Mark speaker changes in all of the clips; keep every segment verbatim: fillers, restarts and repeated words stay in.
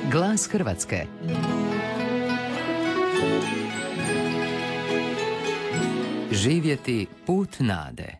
Speaker 1: Glas Hrvatske. Živjeti put nade.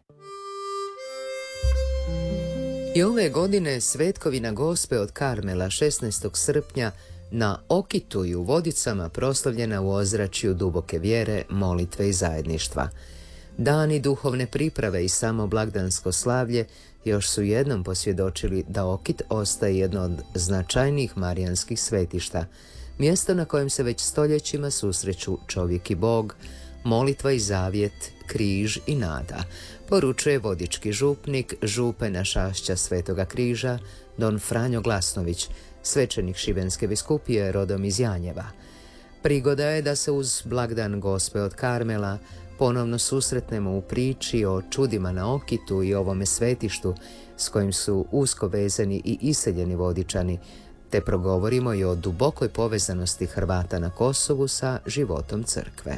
Speaker 1: I ove godine Svetkovina Gospe od Karmela šesnaestog srpnja na Okitu i u Vodicama proslavljena u ozračju duboke vjere, molitve i zajedništva. Dani duhovne priprave i samo blagdansko slavlje još su jednom posvjedočili da Okit ostaje jedno od značajnijih marijanskih svetišta, mjesto na kojem se već stoljećima susreću čovjek i Bog, molitva i zavjet, križ i nada, poručuje vodički župnik župe Našašća Svetoga križa, don Franjo Glasnović, svećenik Šibenske biskupije rodom iz Janjeva. Prigoda je da se uz blagdan Gospe od Karmela ponovno susretnemo u priči o čudima na Okitu i ovome svetištu s kojim su usko vezani i iseljeni Vodičani, te progovorimo i o dubokoj povezanosti Hrvata na Kosovu sa životom crkve.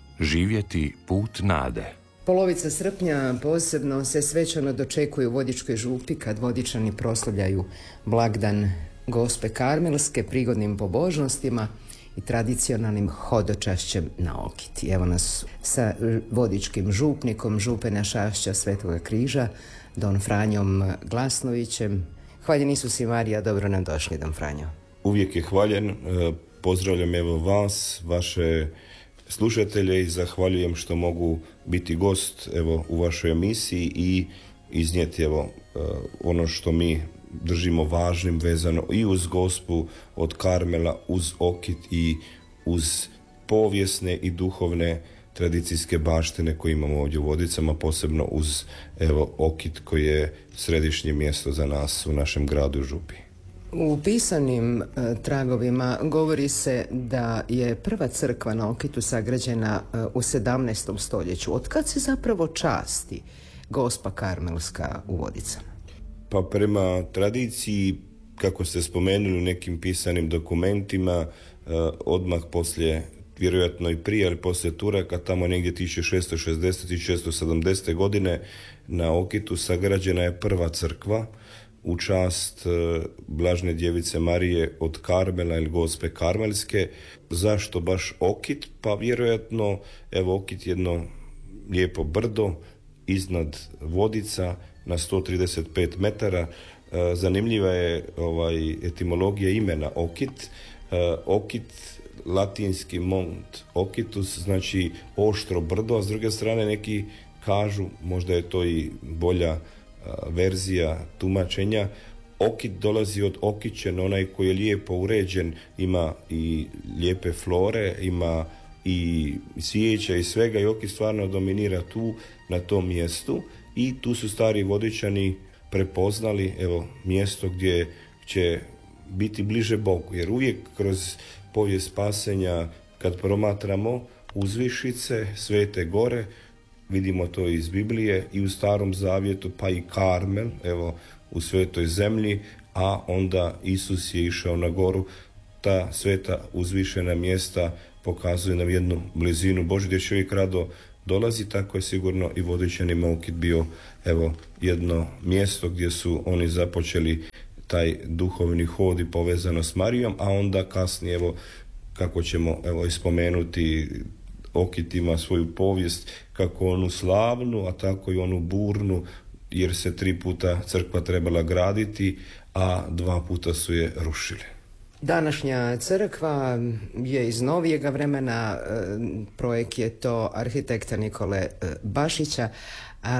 Speaker 2: Živjeti put nade.
Speaker 3: Polovica srpnja posebno se svečano dočekuju u Vodičkoj župi kad Vodičani proslavljaju blagdan Gospe Karmelske prigodnim pobožnostima i tradicionalnim hodočašćem na Okit. Evo nas sa vodičkim župnikom župe Našašća Svetoga križa, don Franjom Glasnovićem. Hvaljen Isus i Marija, dobro nam došli, don Franjo.
Speaker 4: Uvijek je hvaljen. Pozdravljam evo vas, vaše slušatelje i zahvaljujem što mogu biti gost evo u vašoj emisiji i iznijeti evo ono što mi držimo važnim vezano i uz Gospu od Karmela, uz Okit i uz povijesne i duhovne tradicijske baštine koje imamo ovdje u Vodicama, posebno uz evo Okit koji je središnje mjesto za nas u našem gradu Župi.
Speaker 3: U pisanim e, tragovima govori se da je prva crkva na Okitu sagrađena e, u sedamnaestom stoljeću. Od kad se zapravo časti Gospa Karmelska u Vodicama?
Speaker 4: Pa prema tradiciji, kako ste spomenuli u nekim pisanim dokumentima, eh, odmah poslije, vjerojatno i prije, ali poslije Turaka, tamo negdje tisuću šesto šezdesete do tisuću šesto sedamdesete godine na Okitu sagrađena je prva crkva u čast eh, Blažne djevice Marije od Karmela ili Gospe Karmelske. Zašto baš Okit? Pa vjerojatno, evo Okit jedno lijepo brdo iznad Vodica, na sto trideset pet metara. Zanimljiva je ovaj, etimologija imena Okit. Okit, latinski mont Okitus, znači oštro brdo, a s druge strane neki kažu, možda je to i bolja verzija tumačenja, Okit dolazi od okićen, onaj koji je lijepo uređen, ima i lijepe flore, ima i svijeća i svega, i Okit stvarno dominira tu, na tom mjestu. I tu su stari Vodičani prepoznali evo mjesto gdje će biti bliže Bogu. Jer uvijek kroz povijest spasenja kad promatramo uzvišice, svete gore, vidimo to iz Biblije i u Starom Zavjetu, pa i Karmel, evo u svetoj zemlji, a onda Isus je išao na goru. Ta sveta uzvišena mjesta pokazuje nam jednu blizinu Božju gdje čovjek rado dolazi, tako je sigurno i Vodičanima Okit bio evo jedno mjesto gdje su oni započeli taj duhovni hod i povezano s Marijom, a onda kasnije evo kako ćemo evo ispomenuti, Okit ima svoju povijest, kako onu slavnu, a tako i onu burnu, jer se tri puta crkva trebala graditi, a dva puta su je rušili.
Speaker 3: Današnja crkva je iz novijega vremena, projekt je to arhitekta Nikole Bašića,